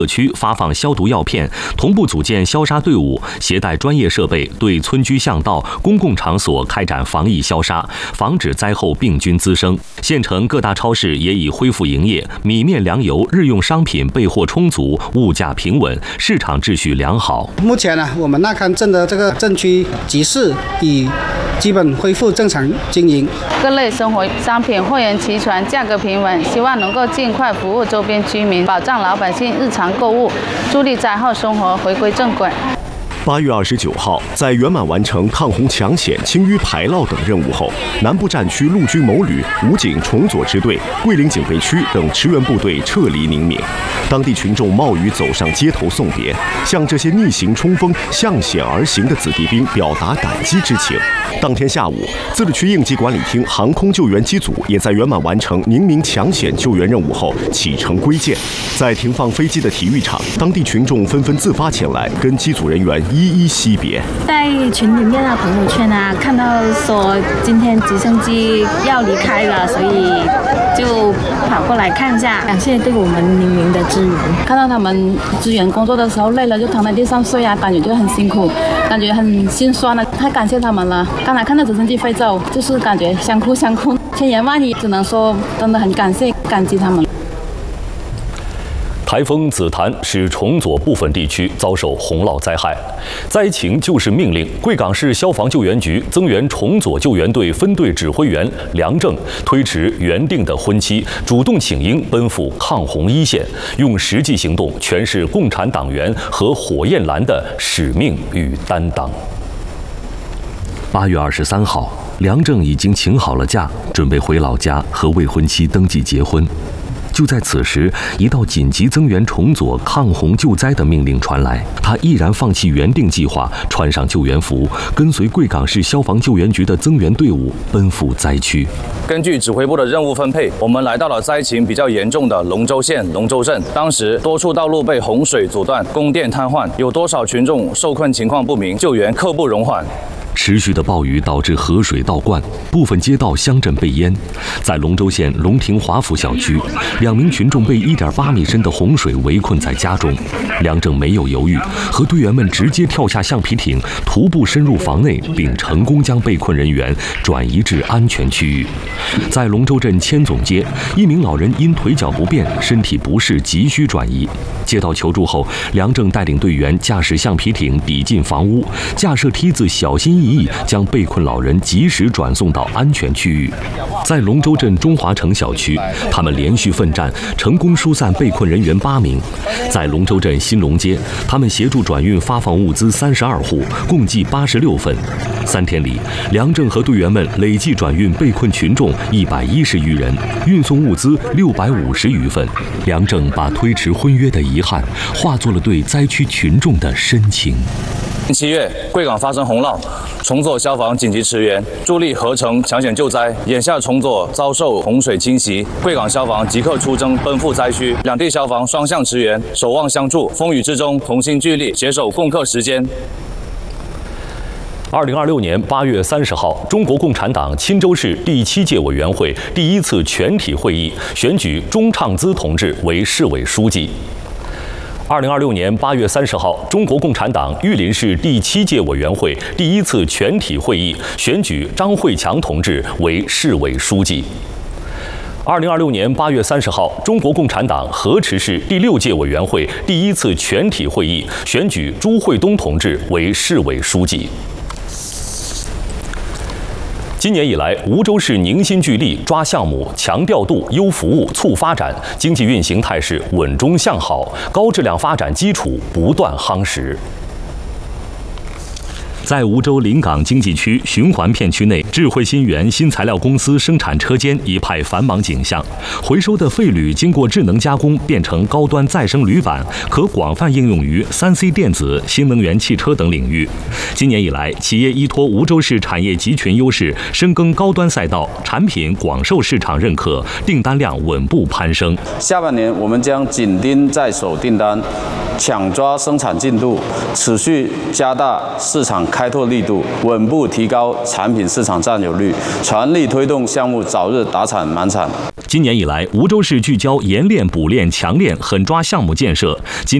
社区发放消毒药片，同步组建消杀队伍，携带专业设备对村居巷道、公共场所开展防疫消杀，防止灾后病菌滋生。县城各大超市也已恢复营业，米面粮油日用商品备货充足，物价平稳，市场秩序良好。 目前呢，我们纳坎镇的这个镇区集市已基本恢复正常经营， 各类生活商品货源齐全，价格平稳，希望能够尽快服务周边居民，保障老百姓日常购物，助力灾后生活回归正轨。 8月29号，在圆满完成抗洪抢险、清淤排涝等任务后，南部战区陆军某旅、武警重左支队、桂林警备区等驰援部队撤离宁敏，当地群众冒雨走上街头送别，向这些逆行冲锋、向险而行的子弟兵表达感激之情。当天下午，自治区应急管理厅航空救援机组也在圆满完成宁敏抢险救援任务后启程归建。在停放飞机的体育场，当地群众纷纷自发前来跟机组人员一一惜别。 在群里面朋友圈看到说今天直升机要离开了，所以就跑过来看一下，感谢对我们宁敏的支援。 看到他们支援工作的时候累了就躺在地上睡感觉就很辛苦，感觉很心酸了，太感谢他们了。刚才看到直升机飞走，就是感觉想哭，千言万语只能说真的很感激他们。 台风紫檀使崇左部分地区遭受洪涝灾害，灾情救市命令，贵港市消防救援局增援崇左救援队分队指挥员梁正推迟原定的婚期，主动请缨奔赴抗洪一线，用实际行动诠释共产党员和火焰蓝的使命与担当。8月23号，梁正已经请好了假，准备回老家和未婚妻登记结婚。就在此时，一道紧急增援崇左抗洪救灾的命令传来，他毅然放弃原定计划，穿上救援服，跟随贵港市消防救援局的增援队伍奔赴灾区。 根据指挥部的任务分配，我们来到了灾情比较严重的龙州县龙州镇。当时多处道路被洪水阻断，供电瘫痪，有多少群众受困情况不明，救援刻不容缓。 持续的暴雨导致河水倒灌，部分街道乡镇被淹。在龙州县龙庭华府小区，2名群众被1.8米深的洪水围困在家中。梁正没有犹豫，和队员们直接跳下橡皮艇，徒步深入房内，并成功将被困人员转移至安全区域。在龙州镇千总街，1名老人因腿脚不便、身体不适，急需转移。接到求助后，梁正带领队员驾驶橡皮艇抵进房屋，架设梯子，小心翼翼将被困老人及时转送到安全区域。在龙州镇中华城小区，他们连续奋战，成功疏散被困人员8名。在龙州镇新龙街，他们协助转运发放物资32户，共计86份。3天里，梁正和队员们累计转运被困群众110余人，运送物资650余份。梁正把推迟婚约的遗憾化作了对灾区群众的深情。 7月，贵港发生洪涝，崇左消防紧急驰援，助力合城抢险救灾。眼下崇左遭受洪水侵袭，贵港消防即刻出征奔赴灾区，两地消防双向驰援，守望相助，风雨之中同心聚力，携手共克时艰。 2026年8月30号，中国共产党钦州市第7届委员会第1次全体会议选举钟畅滋同志为市委书记。2026年8月30号，中国共产党玉林市第7届委员会第1次全体会议选举张惠强同志为市委书记。2026年8月30号，中国共产党河池市第6届委员会第1次全体会议选举朱惠东同志为市委书记。今年以来，梧州市凝心聚力，抓项目，强调度，优服务，促发展，经济运行态势稳中向好，高质量发展基础不断夯实。在梧州临港经济区循环片区内，智慧新源新材料公司生产车间一派繁忙景象。回收的废铝经过智能加工，变成高端再生铝板，可广泛应用于3C 电子、新能源汽车等领域。今年以来，企业依托梧州市产业集群优势，深耕高端赛道，产品广受市场认可，订单量稳步攀升。 下半年，我们将紧盯在手订单，抢抓生产进度，持续加大市场开拓力度，稳步提高产品市场占有率，全力推动项目早日达产满产。 今年以来，梧州市聚焦研练、补练、强练、狠抓项目建设。